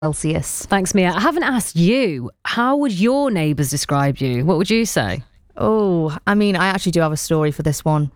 Celsius. Thanks, Mia. I haven't asked you, how would your neighbours describe you? What would you say? Oh, I mean, I actually do have a story for this one.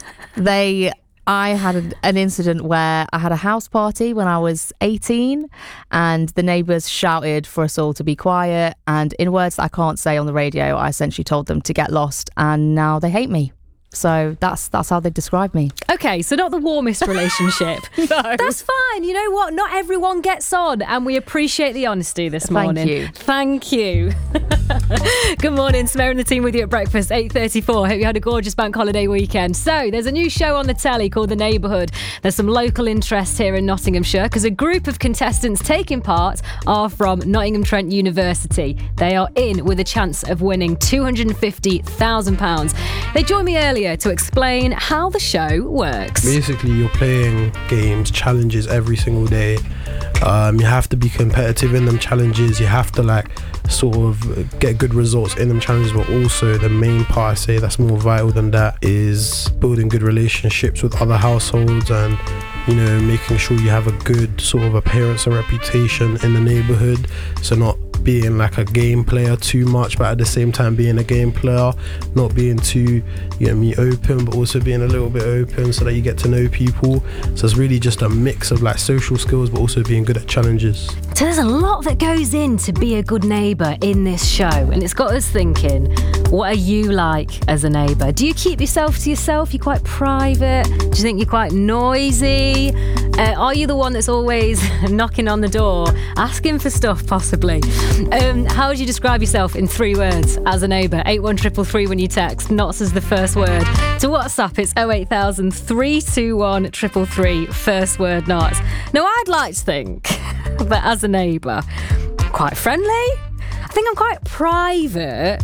I had an incident where I had a house party when I was 18 and the neighbours shouted for us all to be quiet, and in words that I can't say on the radio, I essentially told them to get lost, and now they hate me. So that's how they describe me. Okay, so not the warmest relationship. No. That's fine. You know what? Not everyone gets on, and we appreciate the honesty this morning. Thank you. Good morning, Samara and the team with you at breakfast, 8:34. Hope you had a gorgeous bank holiday weekend. So there's a new show on the telly called The Neighbourhood. There's some local interest here in Nottinghamshire because a group of contestants taking part are from Nottingham Trent University. They are in with a chance of winning £250,000. They joined me earlier to explain how the show works. Basically, you're playing games, challenges every single day. You have to be competitive in them challenges. You have to sort of get good results in them challenges, but also the main part, I say, that's more vital than that is building good relationships with other households and, you know, making sure you have a good sort of appearance and reputation in the neighbourhood. So not being like a game player too much, but at the same time being a game player, not being too, open, but also being a little bit open so that you get to know people. So it's really just a mix of like social skills, but also being good at challenges. So there's a lot that goes in to be a good neighbour in this show, and it's got us thinking, what are you like as a neighbour? Do you keep yourself to yourself? You're quite private? Do you think you're quite noisy? Are you the one that's always knocking on the door, asking for stuff possibly? How would you describe yourself in 3 words as a neighbour? 81333 when you text, NOTS as the first word. To WhatsApp, it's 08000 321 333, first word NOTS. Now, I'd like to think that as a neighbour, I'm quite friendly. I think I'm quite private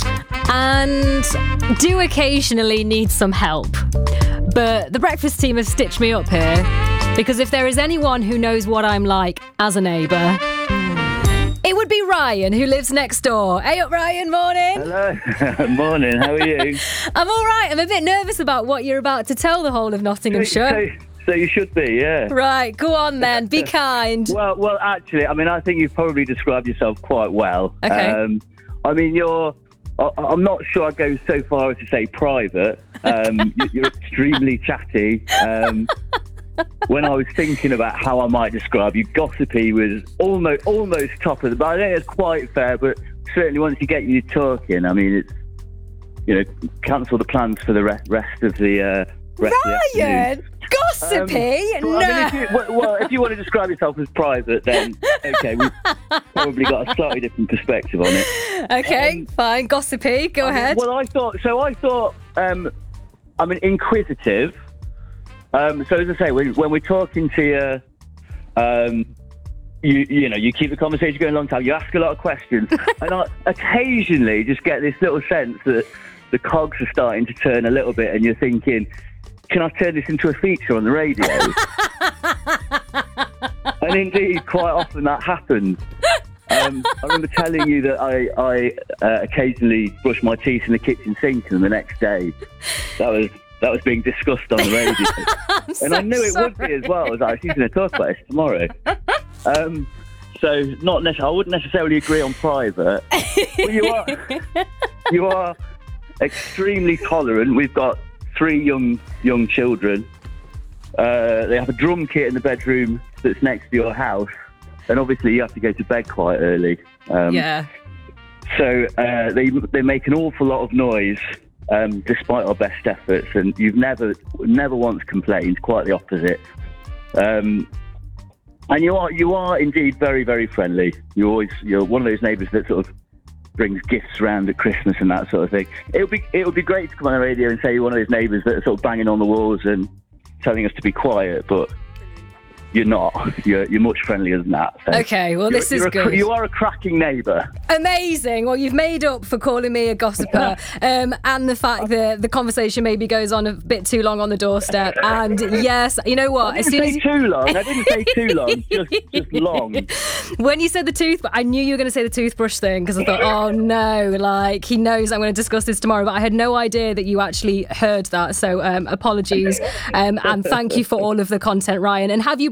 and do occasionally need some help. But the breakfast team have stitched me up here because if there is anyone who knows what I'm like as a neighbour, it would be Ryan, who lives next door. Hey up, Ryan, morning. Hello. Morning, how are you? I'm all right. I'm a bit nervous about what you're about to tell the whole of Nottinghamshire. So you should be, yeah. Right, go on then, be kind. Well, actually, I think you've probably described yourself quite well. Okay. I'm not sure I'd go so far as to say private. You're extremely chatty. When I was thinking about how I might describe you, gossipy was almost top of the... But I think it's quite fair, but certainly once you get you talking, I mean, it's, cancel the plans for the rest of the... Ryan! Gossipy? No! I mean, if you want to describe yourself as private, then, okay, we've probably got a slightly different perspective on it. Okay, fine. Gossipy, go ahead. Well, I thought, inquisitive. So as I say, when we're talking to you, you keep the conversation going a long time. You ask a lot of questions, and I occasionally just get this little sense that the cogs are starting to turn a little bit, and you're thinking, can I turn this into a feature on the radio? And indeed, quite often that happens. I remember telling you that I occasionally brush my teeth in the kitchen sink, and the next day, that was being discussed on the radio. And I knew it would be as well. I was like, she's going to talk about this tomorrow. So not necessarily, I wouldn't necessarily agree on private. But you are extremely tolerant. We've got 3 young children. They have a drum kit in the bedroom that's next to your house. And obviously you have to go to bed quite early. Yeah. So they make an awful lot of noise. Despite our best efforts, and you've never once complained, quite the opposite. And you are indeed very, very friendly. You're one of those neighbours that sort of brings gifts around at Christmas and that sort of thing. It would be great to come on the radio and say you're one of those neighbours that are sort of banging on the walls and telling us to be quiet, but you're not. You're much friendlier than that. So okay, well, this is good. You are a cracking neighbour. Amazing. Well, you've made up for calling me a gossiper and the fact that the conversation maybe goes on a bit too long on the doorstep. And yes, you know what? I didn't say too long, just long. When you said the toothbrush, I knew you were going to say the toothbrush thing because I thought, oh no, like he knows I'm going to discuss this tomorrow. But I had no idea that you actually heard that. So apologies. And thank you for all of the content, Ryan. And have you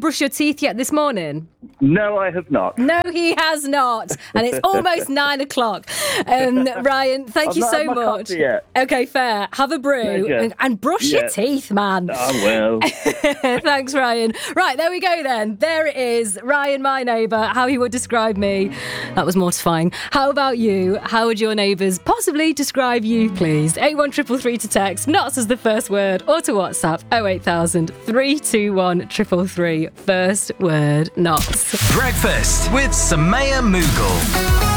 brushed your teeth yet this morning? No, I have not. No, he has not. And it's almost 9 o'clock. Ryan, thank you I've not so had my much. coffee yet. Okay, fair. Have a brew and brush your teeth, man. Oh, well. Thanks, Ryan. Right, there we go then. There it is. Ryan, my neighbour, how he would describe me. That was mortifying. How about you? How would your neighbours possibly describe you, please? 81333 to text, NOTS as the first word, or to WhatsApp 08000 321 333. First word, NOTS. Breakfast with Samaya Mughal.